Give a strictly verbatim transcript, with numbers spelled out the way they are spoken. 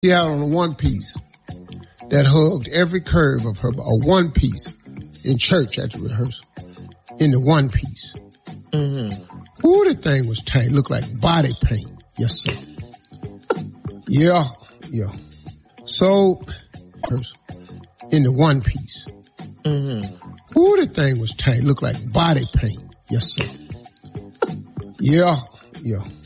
She had on a one piece that hugged every curve of her, a one piece in church at the rehearsal, in the one piece. Mm-hmm. Ooh, the thing was tight. Looked like body paint. Yes, sir. Yeah, yeah. So, in the one piece. Mm-hmm. Ooh, the thing was tight. Looked like body paint. Yes, sir. Yeah, yeah.